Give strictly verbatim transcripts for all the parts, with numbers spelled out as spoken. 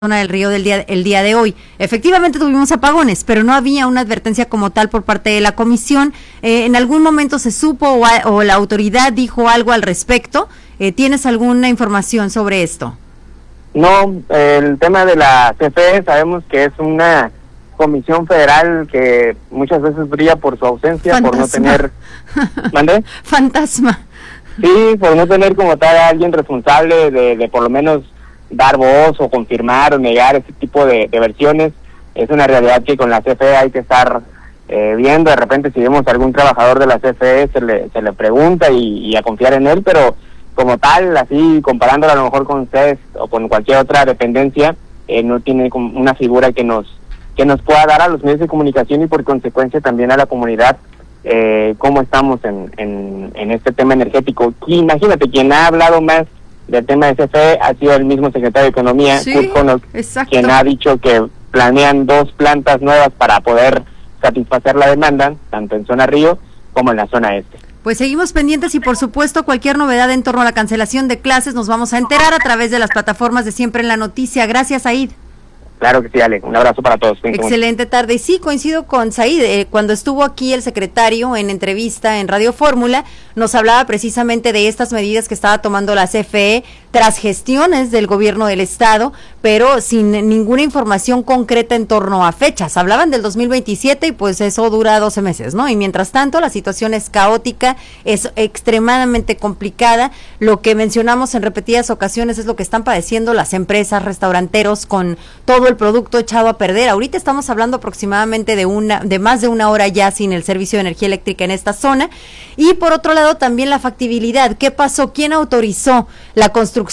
zona del río del día, el día de hoy. Efectivamente tuvimos apagones, pero no había una advertencia como tal por parte de la comisión. Eh, ¿En algún momento se supo o, a, o la autoridad dijo algo al respecto? Eh, ¿Tienes alguna información sobre esto? No, el tema de la C F E sabemos que es una comisión federal que muchas veces brilla por su ausencia, Fantasma. por no tener... ¿Mande? Fantasma. Sí, por no tener como tal a alguien responsable de, de por lo menos dar voz o confirmar o negar ese tipo de, de versiones. Es una realidad que con la C F E hay que estar eh, viendo. De repente si vemos a algún trabajador de la C F E se le, se le pregunta y, y a confiar en él, pero como tal, así comparándolo a lo mejor con C E S o con cualquier otra dependencia, eh, no tiene como una figura que nos que nos pueda dar a los medios de comunicación y por consecuencia también a la comunidad eh, cómo estamos en, en, en este tema energético. Y imagínate, quien ha hablado más del tema de C F E ha sido el mismo secretario de Economía, sí, Kurt Connock, quien ha dicho que planean dos plantas nuevas para poder satisfacer la demanda, tanto en zona río como en la zona este. Pues seguimos pendientes y por supuesto cualquier novedad en torno a la cancelación de clases nos vamos a enterar a través de las plataformas de Siempre en la Noticia. Gracias, Said. Claro que sí, Ale. Un abrazo para todos. Excelente tarde. Y sí, coincido con Said. Eh, cuando estuvo aquí el secretario en entrevista en Radio Fórmula, nos hablaba precisamente de estas medidas que estaba tomando la C F E tras gestiones del gobierno del estado, pero sin ninguna información concreta en torno a fechas. Hablaban del dos mil veintisiete y pues eso dura doce meses, ¿no? Y mientras tanto la situación es caótica, es extremadamente complicada. Lo que mencionamos en repetidas ocasiones es lo que están padeciendo las empresas, restauranteros con todo el producto echado a perder. Ahorita estamos hablando aproximadamente de una, de más de una hora ya sin el servicio de energía eléctrica en esta zona. Y por otro lado también la factibilidad. ¿Qué pasó? ¿Quién autorizó la construcción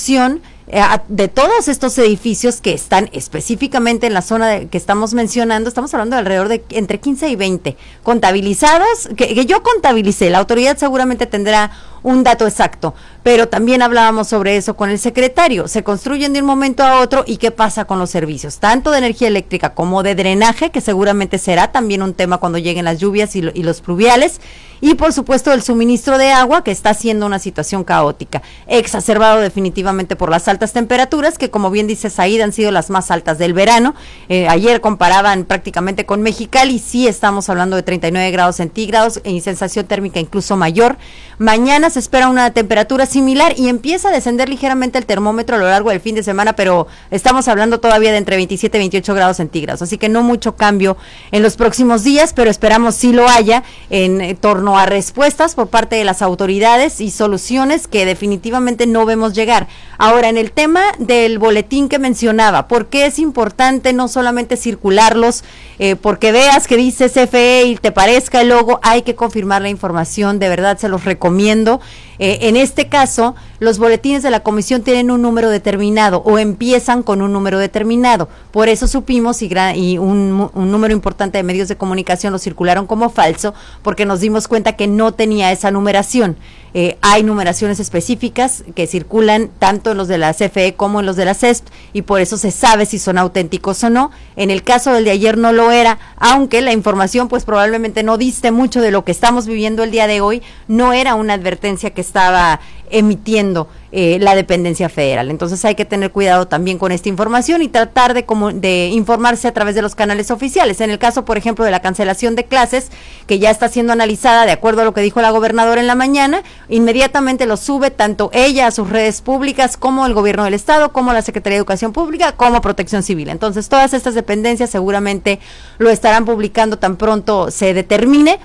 de todos estos edificios que están específicamente en la zona de, que estamos mencionando? Estamos hablando de alrededor de entre quince y veinte contabilizados, que, que yo contabilicé, la autoridad seguramente tendrá un dato exacto, pero también hablábamos sobre eso con el secretario. Se construyen de un momento a otro y qué pasa con los servicios, tanto de energía eléctrica como de drenaje, que seguramente será también un tema cuando lleguen las lluvias y, lo, y los pluviales, y por supuesto el suministro de agua, que está siendo una situación caótica, exacerbado definitivamente por las altas temperaturas, que como bien dice Said, han sido las más altas del verano. Eh, ayer comparaban prácticamente con Mexicali, sí estamos hablando de treinta y nueve grados centígrados y sensación térmica incluso mayor. Mañana se espera una temperatura similar y empieza a descender ligeramente el termómetro a lo largo del fin de semana, pero estamos hablando todavía de entre veintisiete y veintiocho grados centígrados, así que no mucho cambio en los próximos días, pero esperamos sí lo haya en torno a respuestas por parte de las autoridades y soluciones que definitivamente no vemos llegar. Ahora, en el tema del boletín que mencionaba, ¿por qué es importante no solamente circularlos, eh, porque veas que dice C F E y te parezca el logo? Hay que confirmar la información, de verdad se los recomiendo. Eh, en este caso, los boletines de la comisión tienen un número determinado o empiezan con un número determinado. Por eso supimos y, gran, y un, un número importante de medios de comunicación lo circularon como falso, porque nos dimos cuenta que no tenía esa numeración. Eh, hay numeraciones específicas que circulan tanto en los de la C F E como en los de la C E S P y por eso se sabe si son auténticos o no. En el caso del de ayer no lo era, aunque la información pues probablemente no diste mucho de lo que estamos viviendo el día de hoy. No era una advertencia que estaba emitiendo eh, la dependencia federal. Entonces hay que tener cuidado también con esta información y tratar de, como, de informarse a través de los canales oficiales. En el caso, por ejemplo, de la cancelación de clases, que ya está siendo analizada de acuerdo a lo que dijo la gobernadora en la mañana, inmediatamente lo sube tanto ella a sus redes públicas como el gobierno del estado, como la Secretaría de Educación Pública, como Protección Civil. Entonces todas estas dependencias seguramente lo estarán publicando tan pronto se determine.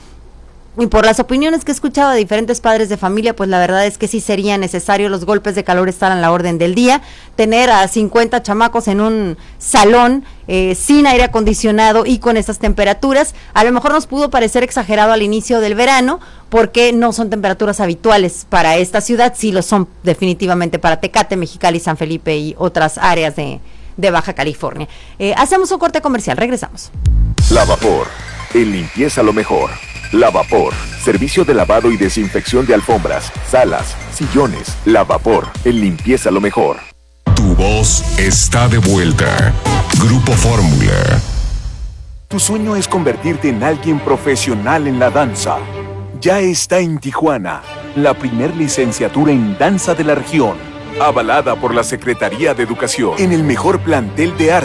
Y por las opiniones que he escuchado de diferentes padres de familia, pues la verdad es que sí sería necesario, los golpes de calor están a la orden del día, tener a cincuenta chamacos en un salón eh, sin aire acondicionado y con estas temperaturas. A lo mejor nos pudo parecer exagerado al inicio del verano, porque no son temperaturas habituales para esta ciudad, sí lo son definitivamente para Tecate, Mexicali, San Felipe y otras áreas de, de Baja California. Eh, hacemos un corte comercial, regresamos. Lavapor, en limpieza lo mejor. Lavapor, servicio de lavado y desinfección de alfombras, salas, sillones. Lavapor, en limpieza lo mejor. Tu voz está de vuelta. Grupo Fórmula. Tu sueño es convertirte en alguien profesional en la danza. Ya está en Tijuana, la primer licenciatura en danza de la región. avalada por la Secretaría de Educación, en el mejor plantel de arte